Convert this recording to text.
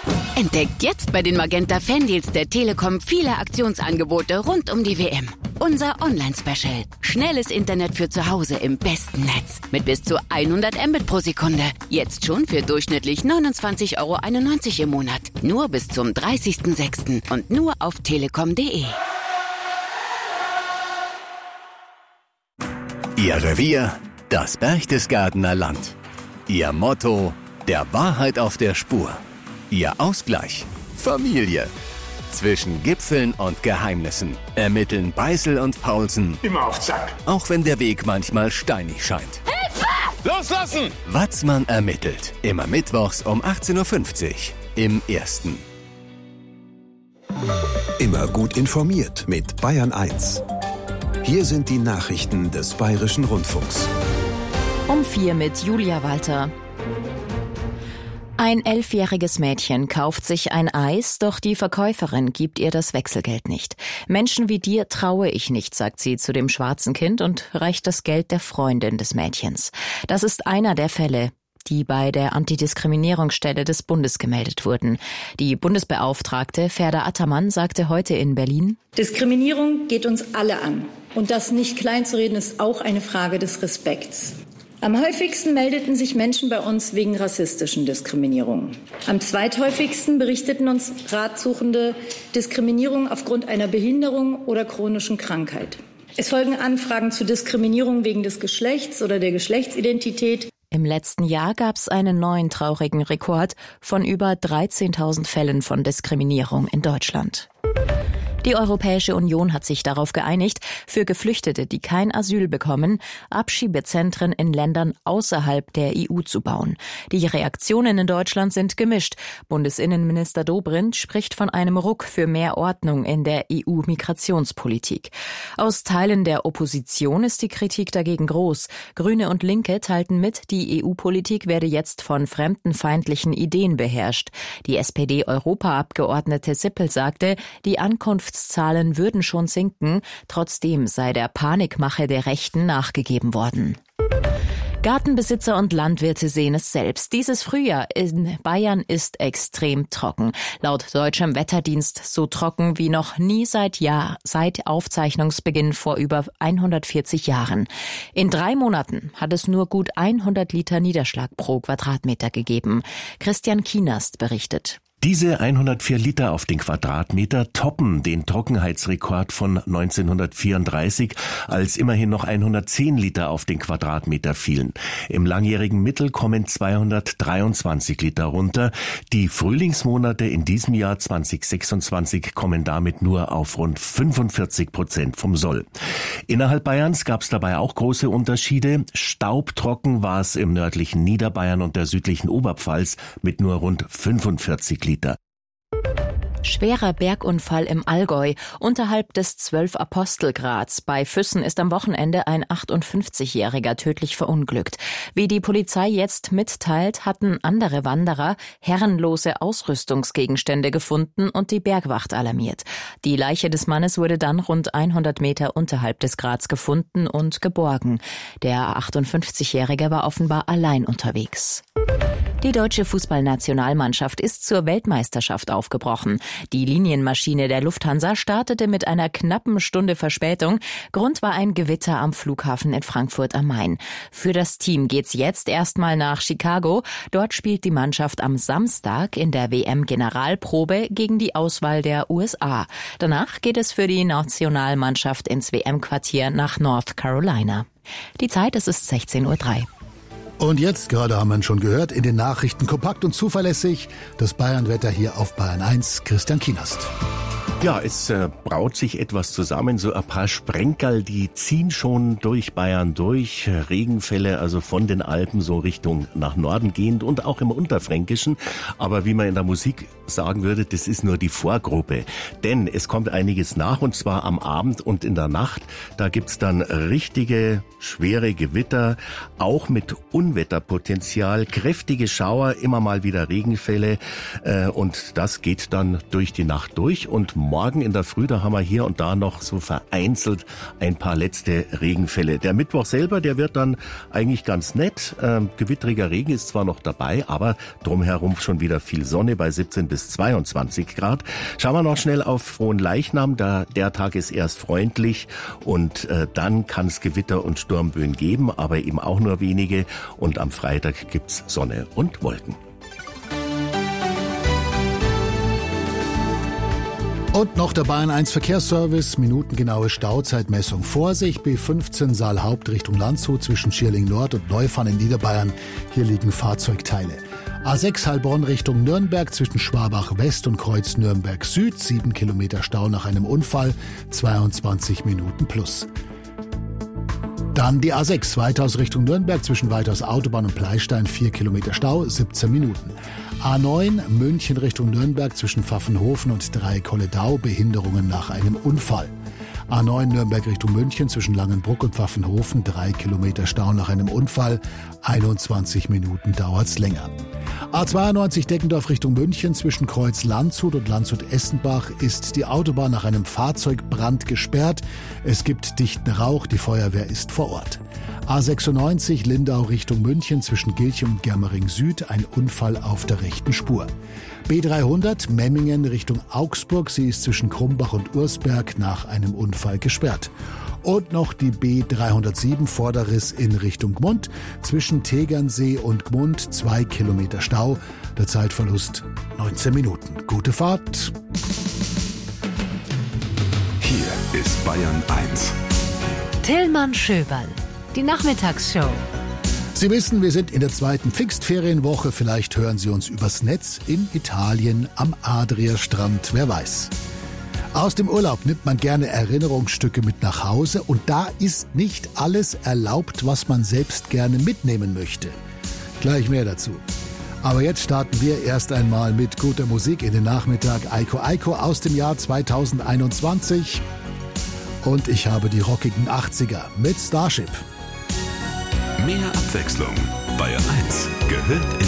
Entdeckt jetzt bei den Magenta Fan-Deals der Telekom viele Aktionsangebote rund um die WM. Unser Online-Special. Schnelles Internet für zu Hause im besten Netz. Mit bis zu 100 Mbit pro Sekunde. Jetzt schon für durchschnittlich 29,91 € im Monat. Nur bis zum 30.06. und nur auf telekom.de. Ihr Revier, das Berchtesgadener Land. Ihr Motto, der Wahrheit auf der Spur. Ihr Ausgleich, Familie. Zwischen Gipfeln und Geheimnissen ermitteln Beißel und Paulsen. Immer auf Zack. Auch wenn der Weg manchmal steinig scheint. Hilfe! Loslassen! Watzmann ermittelt. Immer mittwochs um 18.50 Uhr im Ersten. Immer gut informiert mit Bayern 1. Hier sind die Nachrichten des Bayerischen Rundfunks. Um 4 mit Julia Walter. Ein 11-jähriges Mädchen kauft sich ein Eis, doch die Verkäuferin gibt ihr das Wechselgeld nicht. Menschen wie dir traue ich nicht, sagt sie zu dem schwarzen Kind und reicht das Geld der Freundin des Mädchens. Das ist einer der Fälle, die bei der Antidiskriminierungsstelle des Bundes gemeldet wurden. Die Bundesbeauftragte Ferda Attermann sagte heute in Berlin: Diskriminierung geht uns alle an. Und das nicht kleinzureden ist auch eine Frage des Respekts. Am häufigsten meldeten sich Menschen bei uns wegen rassistischen Diskriminierungen. Am zweithäufigsten berichteten uns Ratsuchende Diskriminierung aufgrund einer Behinderung oder chronischen Krankheit. Es folgen Anfragen zu Diskriminierung wegen des Geschlechts oder der Geschlechtsidentität. Im letzten Jahr gab es einen neuen traurigen Rekord von über 13.000 Fällen von Diskriminierung in Deutschland. Die Europäische Union hat sich darauf geeinigt, für Geflüchtete, die kein Asyl bekommen, Abschiebezentren in Ländern außerhalb der EU zu bauen. Die Reaktionen in Deutschland sind gemischt. Bundesinnenminister Dobrindt spricht von einem Ruck für mehr Ordnung in der EU-Migrationspolitik. Aus Teilen der Opposition ist die Kritik dagegen groß. Grüne und Linke teilten mit, die EU-Politik werde jetzt von fremdenfeindlichen Ideen beherrscht. Die SPD-Europaabgeordnete Sippel sagte, die Ankunftszahlen würden schon sinken, trotzdem sei der Panikmache der Rechten nachgegeben worden. Gartenbesitzer und Landwirte sehen es selbst. Dieses Frühjahr in Bayern ist extrem trocken. Laut deutschem Wetterdienst so trocken wie noch nie seit Aufzeichnungsbeginn vor über 140 Jahren. In 3 Monaten hat es nur gut 100 Liter Niederschlag pro Quadratmeter gegeben. Christian Kienast berichtet. Diese 104 Liter auf den Quadratmeter toppen den Trockenheitsrekord von 1934, als immerhin noch 110 Liter auf den Quadratmeter fielen. Im langjährigen Mittel kommen 223 Liter runter. Die Frühlingsmonate in diesem Jahr 2026 kommen damit nur auf rund 45% vom Soll. Innerhalb Bayerns gab es dabei auch große Unterschiede. Staubtrocken war es im nördlichen Niederbayern und der südlichen Oberpfalz mit nur rund 45 Liter. Schwerer Bergunfall im Allgäu unterhalb des 12-Apostelgrads. Bei Füssen ist am Wochenende ein 58-Jähriger tödlich verunglückt. Wie die Polizei jetzt mitteilt, hatten andere Wanderer herrenlose Ausrüstungsgegenstände gefunden und die Bergwacht alarmiert. Die Leiche des Mannes wurde dann rund 100 Meter unterhalb des Grads gefunden und geborgen. Der 58-Jährige war offenbar allein unterwegs. Die deutsche Fußballnationalmannschaft ist zur Weltmeisterschaft aufgebrochen. Die Linienmaschine der Lufthansa startete mit einer knappen Stunde Verspätung. Grund war ein Gewitter am Flughafen in Frankfurt am Main. Für das Team geht's jetzt erstmal nach Chicago. Dort spielt die Mannschaft am Samstag in der WM-Generalprobe gegen die Auswahl der USA. Danach geht es für die Nationalmannschaft ins WM-Quartier nach North Carolina. Die Zeit, es ist 16:03 Uhr. Und jetzt, gerade haben wir schon gehört, in den Nachrichten kompakt und zuverlässig, das Bayernwetter hier auf Bayern 1, Christian Kienast. Ja, es braut sich etwas zusammen, so ein paar Sprenkerl, die ziehen schon durch Bayern durch, Regenfälle, also von den Alpen so Richtung nach Norden gehend und auch im Unterfränkischen. Aber wie man in der Musik sagen würde, das ist nur die Vorgruppe, denn es kommt einiges nach und zwar am Abend und in der Nacht. Da gibt's dann richtige, schwere Gewitter, auch mit Unwetterpotenzial, kräftige Schauer, immer mal wieder Regenfälle und das geht dann durch die Nacht durch und morgen in der Früh, da haben wir hier und da noch so vereinzelt ein paar letzte Regenfälle. Der Mittwoch selber, der wird dann eigentlich ganz nett. Gewittriger Regen ist zwar noch dabei, aber drumherum schon wieder viel Sonne bei 17 bis 22 Grad. Schauen wir noch schnell auf Frohnleichnam. Der Tag ist erst freundlich und dann kann es Gewitter und Sturmböen geben, aber eben auch nur wenige. Und am Freitag gibt's Sonne und Wolken. Und noch der Bayern 1 Verkehrsservice, minutengenaue Stauzeitmessung. Vorsicht, B15 Saalhaupt Richtung Landshut zwischen Schierling Nord und Neufahren in Niederbayern. Hier liegen Fahrzeugteile. A6 Heilbronn Richtung Nürnberg zwischen Schwabach West und Kreuz Nürnberg Süd. 7 Kilometer Stau nach einem Unfall, 22 Minuten plus. Dann die A6 Weithaus Richtung Nürnberg zwischen Weithaus Autobahn und Pleistein. 4 Kilometer Stau, 17 Minuten. A9 München Richtung Nürnberg zwischen Pfaffenhofen und Dreikolledau, Behinderungen nach einem Unfall. A9 Nürnberg Richtung München zwischen Langenbruck und Pfaffenhofen, 3 Kilometer Stau nach einem Unfall, 21 Minuten dauert's länger. A92 Deckendorf Richtung München zwischen Kreuz Landshut und Landshut-Essenbach ist die Autobahn nach einem Fahrzeugbrand gesperrt. Es gibt dichten Rauch, die Feuerwehr ist vor Ort. A96 Lindau Richtung München zwischen Gilchem und Germering Süd, ein Unfall auf der rechten Spur. B300 Memmingen Richtung Augsburg, sie ist zwischen Krumbach und Ursberg nach einem Unfall gesperrt. Und noch die B307 Vorderriss in Richtung Gmund, zwischen Tegernsee und Gmund 2 Kilometer Stau, der Zeitverlust 19 Minuten. Gute Fahrt! Hier ist Bayern 1. Tillmann Schöberl, die Nachmittagsshow. Sie wissen, wir sind in der zweiten Pfingstferienwoche. Vielleicht hören Sie uns übers Netz in Italien am Adriastrand, wer weiß. Aus dem Urlaub nimmt man gerne Erinnerungsstücke mit nach Hause und da ist nicht alles erlaubt, was man selbst gerne mitnehmen möchte. Gleich mehr dazu. Aber jetzt starten wir erst einmal mit guter Musik in den Nachmittag. Eiko Eiko aus dem Jahr 2021. Und ich habe die rockigen 80er mit Starship. Mehr Abwechslung. Bayern 1 gehört